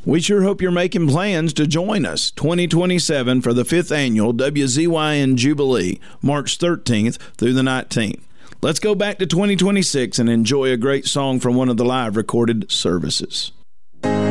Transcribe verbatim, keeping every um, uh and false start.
We sure hope you're making plans to join us twenty twenty-seven for the fifth annual W Z Y N Jubilee, March thirteenth through the nineteenth. Let's go back to twenty twenty-six and enjoy a great song from one of the live recorded services.